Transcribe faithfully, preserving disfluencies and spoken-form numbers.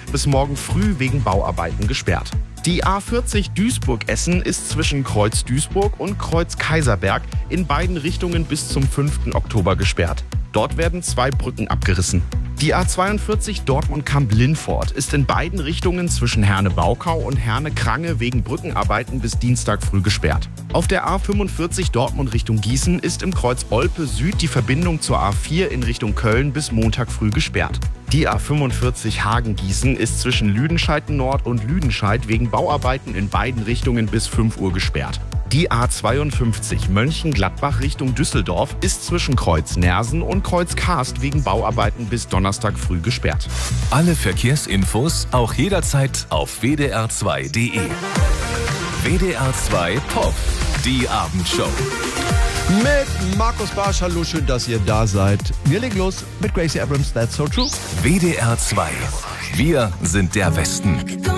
bis morgen früh wegen Bauarbeiten gesperrt. Die A vierzig Duisburg-Essen ist zwischen Kreuz Duisburg und Kreuz Kaiserberg in beiden Richtungen bis zum fünften Oktober gesperrt. Dort werden zwei Brücken abgerissen. Die A zweiundvierzig Dortmund-Kamp-Lindfort ist in beiden Richtungen zwischen Herne-Baukau und Herne-Krange wegen Brückenarbeiten bis Dienstag früh gesperrt. Auf der A fünfundvierzig Dortmund Richtung Gießen ist im Kreuz Olpe Süd die Verbindung zur A vier in Richtung Köln bis Montag früh gesperrt. Die A fünfundvierzig Hagen-Gießen ist zwischen Lüdenscheid-Nord und Lüdenscheid wegen Bauarbeiten in beiden Richtungen bis fünf Uhr gesperrt. Die A zweiundfünfzig Mönchengladbach Richtung Düsseldorf ist zwischen Kreuz Nersen und Kreuz Karst wegen Bauarbeiten bis Donnerstag früh gesperrt. Alle Verkehrsinfos auch jederzeit auf w d r zwei punkt d e. W D R zwei Pop, die Abendshow. Mit Markus Barsch, hallo, schön, dass ihr da seid. Wir legen los mit Gracie Abrams, That's So True. W D R zwei, wir sind der Westen.